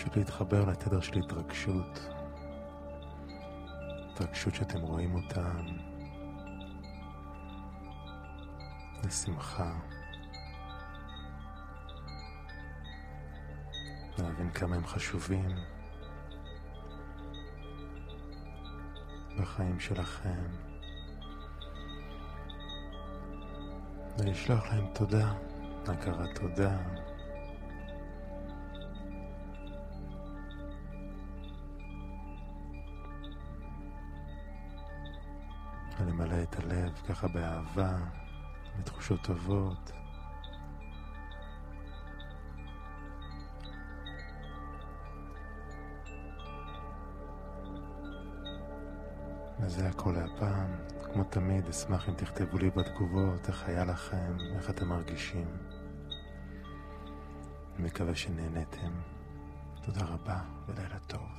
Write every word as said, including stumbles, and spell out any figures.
פשוט להתחבר לתדר של התרגשות. התרגשות שאתם רואים אותם. לשמחה. להבין כמה הם חשובים בחיים שלכם. ולשלוח להם תודה, הכרת תודה. ולמלא את הלב ככה באהבה, בתחושות טובות. וזה הכל להפעם. כמו תמיד, אשמח אם תכתבו לי בתגובות איך היה לכם, איך אתם מרגישים. אני מקווה שנהנתם. תודה רבה ולילה טוב.